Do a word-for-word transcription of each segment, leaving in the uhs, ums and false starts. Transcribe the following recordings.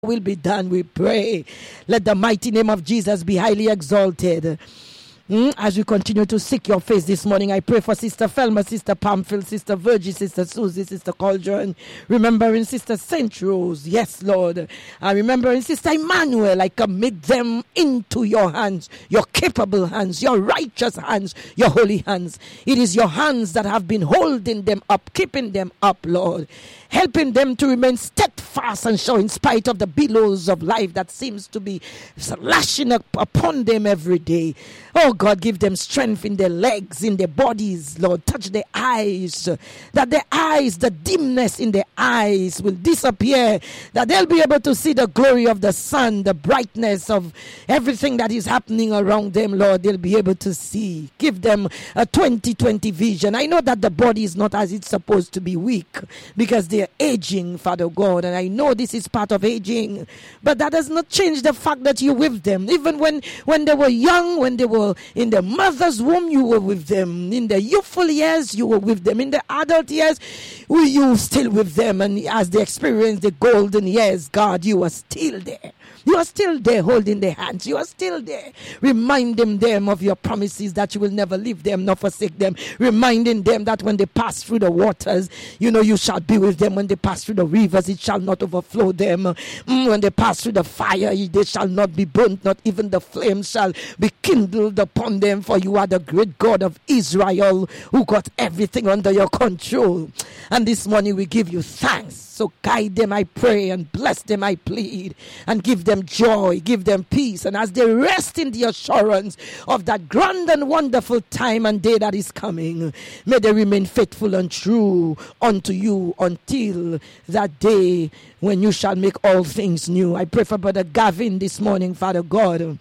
will be done, we pray. Let the mighty name of Jesus be highly exalted. Mm, as we continue to seek your face this morning, I pray for Sister Felma, Sister Pamphil, Sister Virgie, Sister Susie, Sister Cauldron, remembering Sister Saint Rose, yes, Lord, and remembering Sister Emmanuel. I commit them into your hands, your capable hands, your righteous hands, your holy hands. It is your hands that have been holding them up, keeping them up, Lord, helping them to remain steadfast and show in spite of the billows of life that seems to be lashing up upon them every day. Oh God, give them strength in their legs, in their bodies, Lord. Touch their eyes, that their eyes, the dimness in their eyes will disappear, that they'll be able to see the glory of the sun, the brightness of everything that is happening around them, Lord. They'll be able to see. Give them a twenty twenty vision. I know that the body is not as it's supposed to be, weak, because they are aging, Father God, and I know this is part of aging, but that does not change the fact that you're with them. Even when, when they were young, when they were in the mother's womb, you were with them. In the youthful years, you were with them. In the adult years, you were still with them. And as they experience the golden years, God, you are still there. You are still there holding their hands. You are still there reminding them of your promises that you will never leave them nor forsake them. Reminding them that when they pass through the waters, you know you shall be with them. When they pass through the rivers, it shall not overflow them. Mm, when they pass through the fire, they shall not be burnt. Not even the flames shall be kindled upon them. For you are the great God of Israel who got everything under your control. And this morning we give you thanks. So guide them, I pray, and bless them, I plead, and give them joy, give them peace. And as they rest in the assurance of that grand and wonderful time and day that is coming, may they remain faithful and true unto you until that day when you shall make all things new. I pray for Brother Gavin this morning, Father God,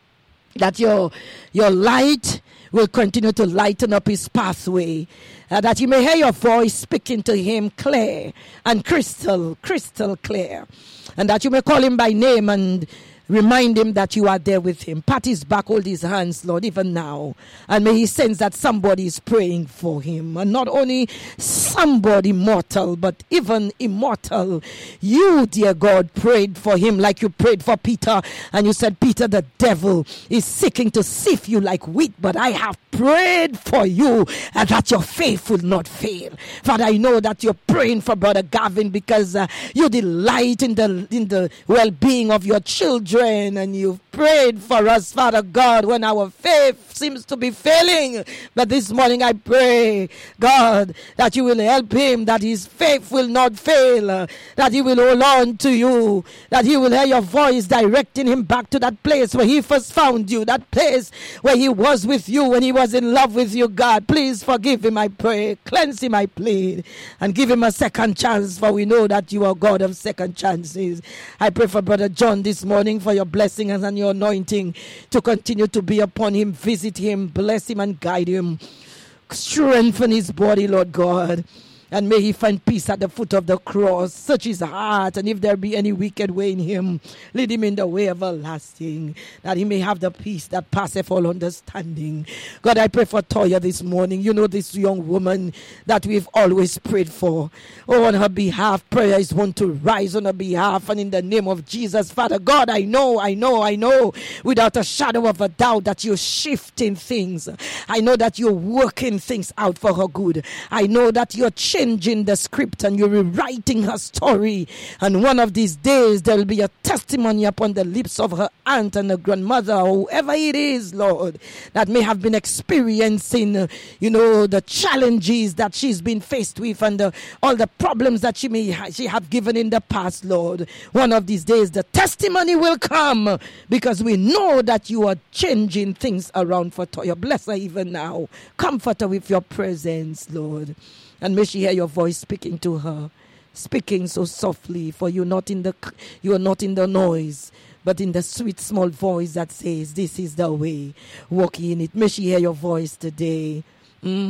that your, your light will continue to lighten up his pathway, uh, that you may hear your voice speaking to him clear and crystal, crystal clear, and that you may call him by name and remind him that you are there with him. Pat his back, hold his hands, Lord, even now. And may he sense that somebody is praying for him. And not only somebody mortal, but even immortal. You, dear God, prayed for him like you prayed for Peter. And you said, Peter, the devil is seeking to sift you like wheat, but I have prayed for you and that your faith will not fail. Father, I know that you're praying for Brother Gavin because uh, you delight in the, in the well-being of your children. And you've prayed for us, Father God, when our faith seems to be failing. But this morning I pray, God, that you will help him, that his faith will not fail, uh, that he will hold on to you, that he will hear your voice directing him back to that place where he first found you, that place where he was with you, when he was in love with you, God. Please forgive him, I pray. Cleanse him, I plead. And give him a second chance, for we know that you are God of second chances. I pray for Brother John this morning for your blessings and your anointing to continue to be upon him. Visit him, bless him and guide him. Strengthen his body, Lord God. And may he find peace at the foot of the cross. Search his heart, and if there be any wicked way in him, lead him in the way everlasting, that he may have the peace that passeth all understanding. God, I pray for Toya this morning. You know this young woman that we've always prayed for. Oh, on her behalf, prayer is one to rise on her behalf, and in the name of Jesus, Father God, I know, I know, I know, without a shadow of a doubt that you're shifting things. I know that you're working things out for her good. I know that you're changing Changing the script and you're rewriting her story, and one of these days there will be a testimony upon the lips of her aunt and her grandmother, or whoever it is, Lord, that may have been experiencing uh, you know the challenges that she's been faced with, and the, all the problems that she may ha- she have given in the past, Lord. One of these days the testimony will come, because we know that you are changing things around for Toya. Bless her even now. Comfort her with your presence, Lord. And may she hear your voice speaking to her, speaking so softly, for you're not in the you are not in the noise, but in the sweet small voice that says, this is the way, walk in it. May she hear your voice today. Mm?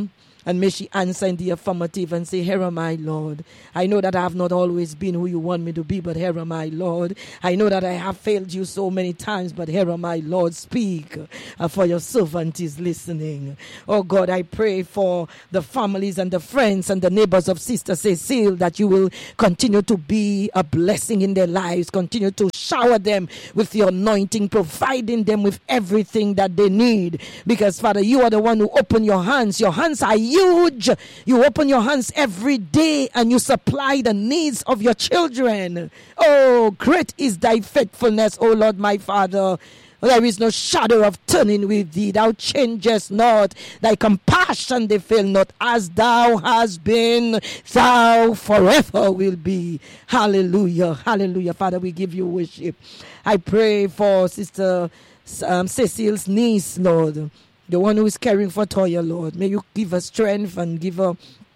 And may she answer in the affirmative and say, here am I, Lord. I know that I have not always been who you want me to be, but here am I, Lord. I know that I have failed you so many times, but here am I, Lord. Speak, uh, for your servant is listening. Oh God, I pray for the families and the friends and the neighbors of Sister Cecile, that you will continue to be a blessing in their lives, continue to shower them with your anointing, providing them with everything that they need. Because, Father, you are the one who open your hands. Your hands are huge. You open your hands every day and you supply the needs of your children. Oh, great is thy faithfulness, O Lord, my Father. There is no shadow of turning with thee. Thou changest not. Thy compassion, they fail not. As thou hast been, thou forever will be. Hallelujah. Hallelujah. Father, we give you worship. I pray for Sister um, Cecile's niece, Lord. The one who is caring for Toya, Lord. May you give her strength and give her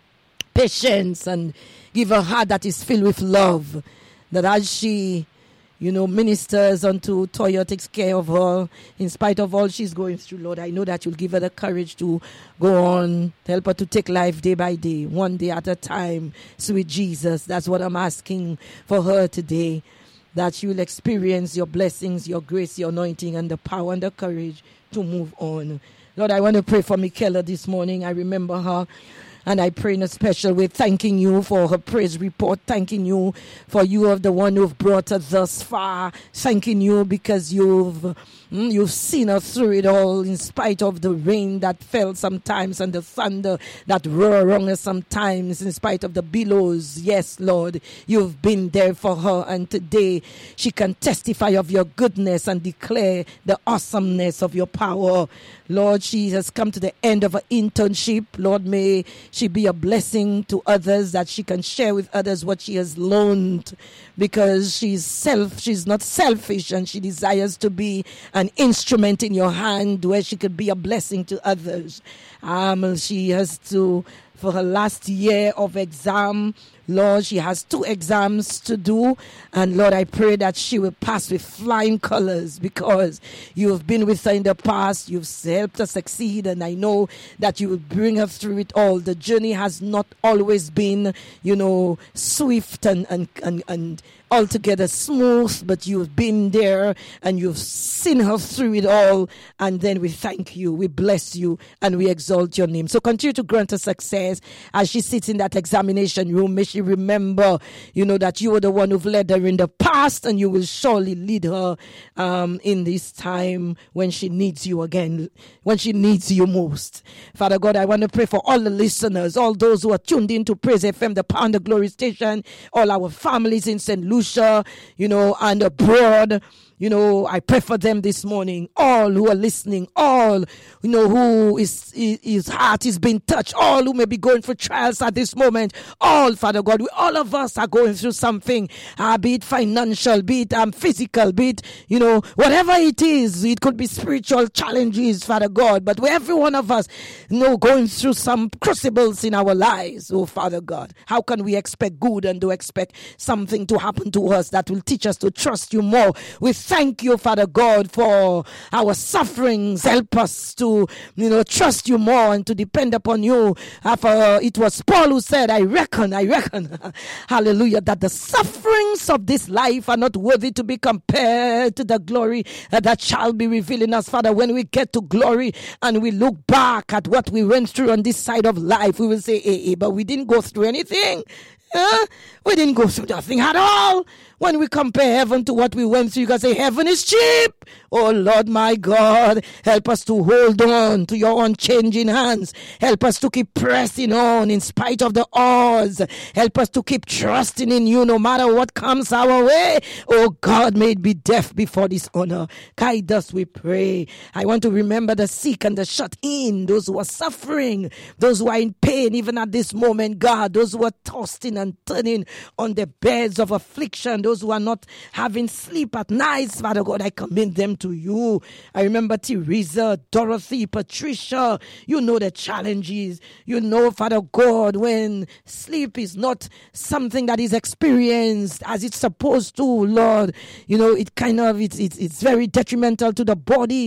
patience and give her a heart that is filled with love. That as she, you know, ministers unto Toya, takes care of her, in spite of all she's going through, Lord, I know that you'll give her the courage to go on, help her to take life day by day, one day at a time. Sweet Jesus, that's what I'm asking for her today. That she will experience your blessings, your grace, your anointing, and the power and the courage to move on. Lord, I want to pray for Michaela this morning. I remember her. And I pray in a special way, thanking you for her praise report, thanking you for you are the one who've brought her thus far, thanking you because you've you've seen her through it all, in spite of the rain that fell sometimes and the thunder that roared around her sometimes, in spite of the billows. Yes, Lord, you've been there for her, and today she can testify of your goodness and declare the awesomeness of your power. Lord, she has come to the end of her internship. Lord, may she be a blessing to others, that she can share with others what she has learned, because she's self, she's not selfish, and she desires to be an instrument in your hand where she could be a blessing to others. Um, she has to, for her last year of exam, Lord, she has two exams to do. And Lord, I pray that she will pass with flying colors, because you have been with her in the past. You've helped her succeed. And I know that you will bring her through it all. The journey has not always been, you know, swift and, and, and, and altogether smooth, but you've been there and you've seen her through it all. And then we thank you, we bless you, and we exalt your name. So continue to grant her success as she sits in that examination room. May she remember, you know, that you are the one who've led her in the past, and you will surely lead her um, in this time when she needs you again, when she needs you most. Father God, I want to pray for all the listeners, all those who are tuned in to Praise F M, the Power and the Glory station, all our families in Saint Lucia, you know, and abroad. You know, I pray for them this morning, all who are listening, all, you know, who is, his heart is being touched, all who may be going through trials at this moment, all, Father God, we, all of us are going through something, uh, be it financial, be it um, physical, be it, you know, whatever it is. It could be spiritual challenges, Father God, but we, every one of us, you know, going through some crucibles in our lives, oh, Father God. How can we expect good and to expect something to happen to us that will teach us to trust you more? With Thank you, Father God, for our sufferings. Help us to, you know, trust you more and to depend upon you. Uh, for it was Paul who said, I reckon, I reckon, hallelujah, that the sufferings of this life are not worthy to be compared to the glory uh, that shall be revealed in us. Father, when we get to glory and we look back at what we went through on this side of life, we will say, hey, hey, but we didn't go through anything. Uh, we didn't go through nothing at all. When we compare heaven to what we went through, you can say heaven is cheap. Oh Lord, my God, help us to hold on to your unchanging hands. Help us to keep pressing on in spite of the odds. Help us to keep trusting in you no matter what comes our way. Oh God, may it be death before dishonor. Guide us, we pray. I want to remember the sick and the shut in, those who are suffering, those who are in pain even at this moment, God, those who are tossing and turning on the beds of affliction, those who are not having sleep at nights, Father God, I commend them to you. I remember Teresa, Dorothy, Patricia. You know the challenges. You know, Father God, when sleep is not something that is experienced as it's supposed to, Lord, you know, it kind of, it's, it's, it's very detrimental to the body.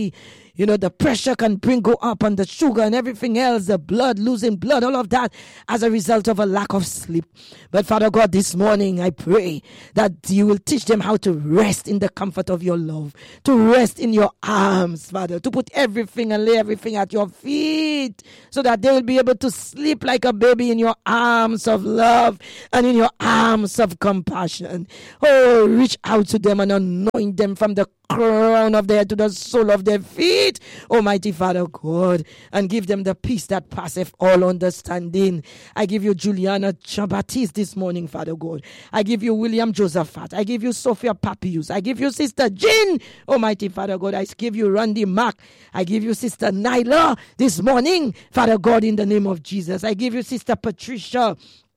You know, the pressure can bring go up and the sugar and everything else, the blood, losing blood, all of that as a result of a lack of sleep. But Father God, this morning I pray that you will teach them how to rest in the comfort of your love, to rest in your arms, Father, to put everything and lay everything at your feet so that they will be able to sleep like a baby in your arms of love and in your arms of compassion. Oh, reach out to them and anoint them from the crown of their head to the sole of their feet, Almighty Father God, and give them the peace that passeth all understanding. I give you Juliana Jean-Baptiste this morning, Father God. I give you William Josephat. I give you Sophia Papius. I give you Sister Jean, Almighty Father God. I give you Randy Mack. I give you Sister Nyla this morning, Father God, in the name of Jesus. I give you Sister Patricia,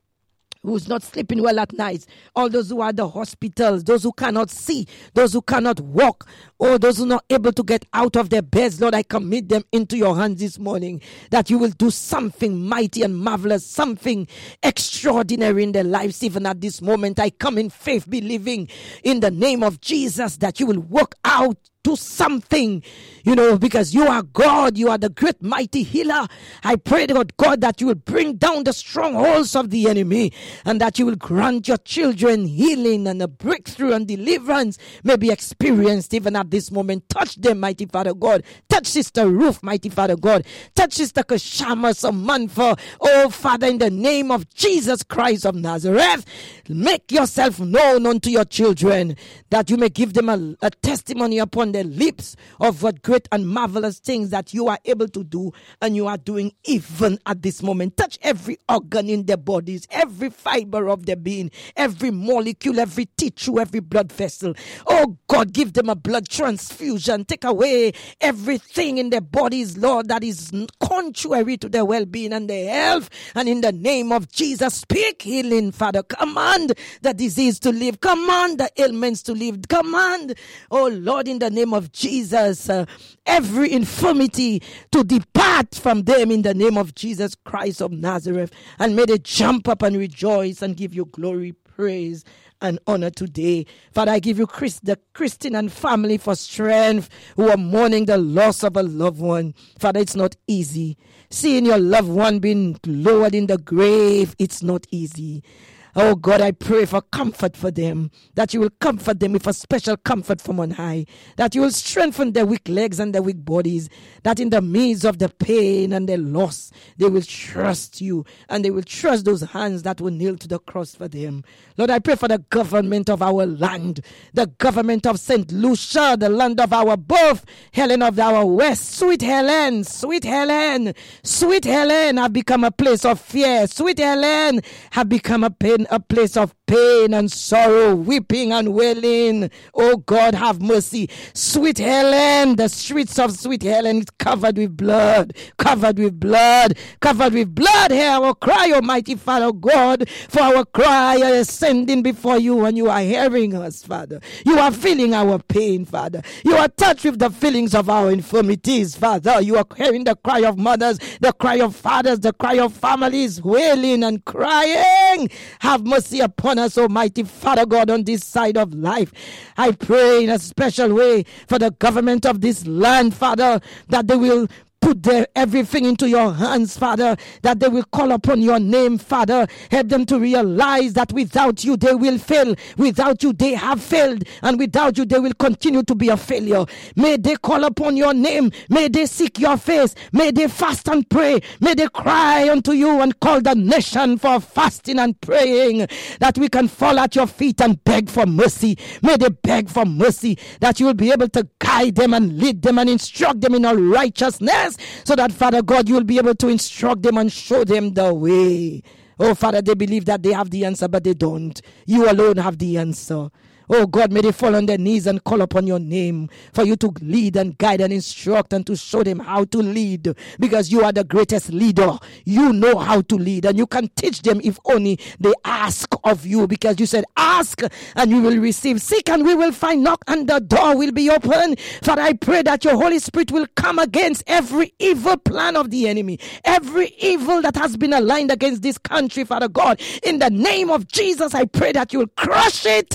who's not sleeping well at night, all those who are at the hospitals, those who cannot see, those who cannot walk, or those who are not able to get out of their beds, Lord, I commit them into your hands this morning, that you will do something mighty and marvelous, something extraordinary in their lives. Even at this moment, I come in faith, believing in the name of Jesus that you will work out, do something, you know, because you are God. You are the great mighty healer. I pray, Lord God, that you will bring down the strongholds of the enemy and that you will grant your children healing and a breakthrough and deliverance may be experienced even at this moment. Touch them, mighty Father God. Touch Sister Ruth, mighty Father God. Touch Sister Kashama Samanfa. Oh, Father, in the name of Jesus Christ of Nazareth, make yourself known unto your children that you may give them a, a testimony upon their lips of what great and marvelous things that you are able to do and you are doing even at this moment. Touch every organ in their bodies, every fiber of their being, every molecule, every tissue, every blood vessel. Oh God, give them a blood transfusion. Take away everything in their bodies, Lord, that is contrary to their well-being and their health. And in the name of Jesus, speak healing, Father. Command the disease to leave. Command the ailments to leave. Command, oh Lord, in the name of Jesus, uh, every infirmity to depart from them in the name of Jesus Christ of Nazareth. And may they jump up and rejoice and give you glory, praise, and honor today. Father, I give you Christ, the Christian and family for strength who are mourning the loss of a loved one. Father, it's not easy. Seeing your loved one being lowered in the grave, it's not easy. Oh God, I pray for comfort for them, that you will comfort them with a special comfort from on high, that you will strengthen their weak legs and their weak bodies, that in the midst of the pain and the loss, they will trust you and they will trust those hands that will kneel to the cross for them. Lord, I pray for the government of our land, the government of Saint Lucia, the land of our birth, Helen of our west. Sweet Helen, sweet Helen, sweet Helen have become a place of fear. Sweet Helen have become a pain. A place of pain and sorrow, weeping and wailing. Oh God, have mercy. Sweet Helen, the streets of Sweet Helen is covered with blood, covered with blood, covered with blood. Hear our cry, Almighty Father God, for our cry is ascending before you and you are hearing us, Father. You are feeling our pain, Father. You are touched with the feelings of our infirmities, Father. You are hearing the cry of mothers, the cry of fathers, the cry of families wailing and crying. Have mercy upon us, Almighty Father God, on this side of life. I pray in a special way for the government of this land, Father, that they will put their everything into your hands, Father, that they will call upon your name, Father. Help them to realize that without you they will fail. Without you they have failed. And without you they will continue to be a failure. May they call upon your name. May they seek your face. May they fast and pray. May they cry unto you and call the nation for fasting and praying, that we can fall at your feet and beg for mercy. May they beg for mercy, that you will be able to guide them and lead them and instruct them in all righteousness, so that, Father God, you will be able to instruct them and show them the way. Oh, Father, they believe that they have the answer, but they don't. You alone have the answer. Oh God, may they fall on their knees and call upon your name for you to lead and guide and instruct and to show them how to lead, because you are the greatest leader. You know how to lead and you can teach them if only they ask of you, because you said ask and you will receive, seek and we will find, knock and the door will be open. Father, I pray that your Holy Spirit will come against every evil plan of the enemy, every evil that has been aligned against this country, Father God. In the name of Jesus, I pray that you will crush it.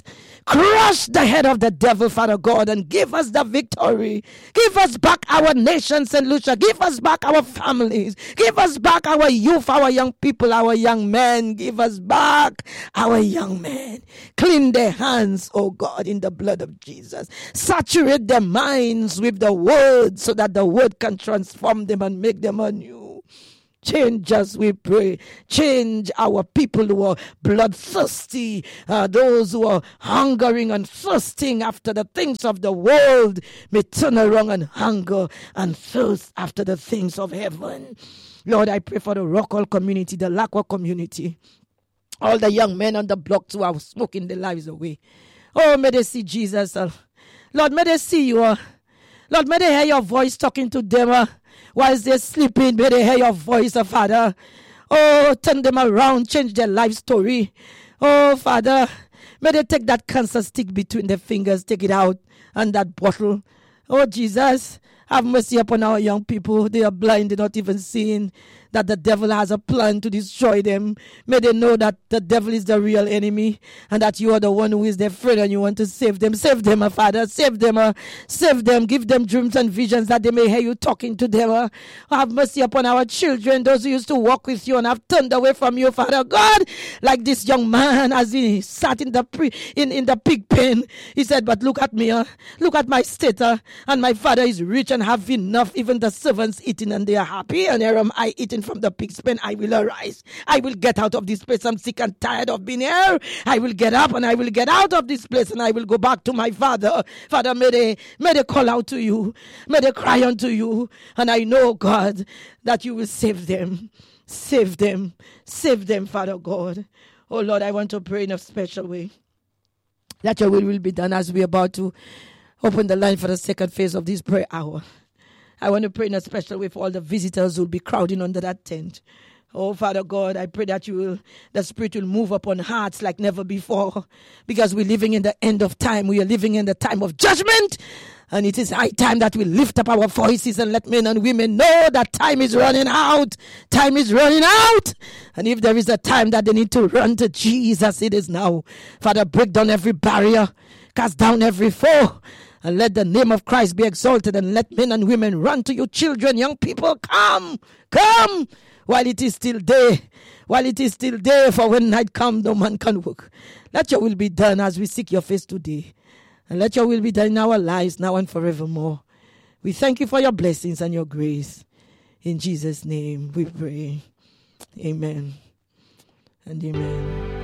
Crush the head of the devil, Father God, and give us the victory. Give us back our nation, Saint Lucia. Give us back our families. Give us back our youth, our young people, our young men. Give us back our young men. Clean their hands, oh God, in the blood of Jesus. Saturate their minds with the word so that the word can transform them and make them anew. Change us, we pray. Change our people who are bloodthirsty, uh, those who are hungering and thirsting after the things of the world may turn around and hunger and thirst after the things of heaven. Lord, I pray for the Rockall community, the Lackwell community, all the young men on the blocks who are smoking their lives away. Oh, may they see Jesus. Uh. Lord, may they see you. Uh. Lord, may they hear your voice talking to them. Uh. Whilst they're sleeping, may they hear your voice, oh Father. Oh, turn them around, change their life story. Oh, Father, may they take that cancer stick between their fingers, take it out, and that bottle. Oh, Jesus, have mercy upon our young people. They are blind, they're not even seeing that the devil has a plan to destroy them. May they know that the devil is the real enemy and that you are the one who is their friend and you want to save them. Save them, uh, Father. Save them. Uh, save them. Give them dreams and visions that they may hear you talking to them. Uh. Have mercy upon our children, those who used to walk with you and have turned away from you, Father God. Like this young man as he sat in the pre- in, in the pig pen. He said, but look at me. Uh. Look at my state. Uh, and my father is rich and have enough. Even the servants eating and they are happy. And here am I eating from the pig's pen. I will arise. I will get out of this place. I'm sick and tired of being here. I will get up and I will get out of this place and I will go back to my father. Father, may they, may they call out to you. May they cry unto you. And I know, God, that you will save them. Save them. Save them, Father God. Oh, Lord, I want to pray in a special way that your will will be done as we're about to open the line for the second phase of this prayer hour. I want to pray in a special way for all the visitors who will be crowding under that tent. Oh, Father God, I pray that you will, the Spirit will move upon hearts like never before. Because we're living in the end of time. We are living in the time of judgment. And it is high time that we lift up our voices and let men and women know that time is running out. Time is running out. And if there is a time that they need to run to Jesus, it is now. Father, break down every barrier. Cast down every foe. And let the name of Christ be exalted, and let men and women run to you. Children, young people, come, come, while it is still day, while it is still day, for when night comes, no man can work. Let your will be done as we seek your face today. And let your will be done in our lives now and forevermore. We thank you for your blessings and your grace. In Jesus' name we pray. Amen and amen.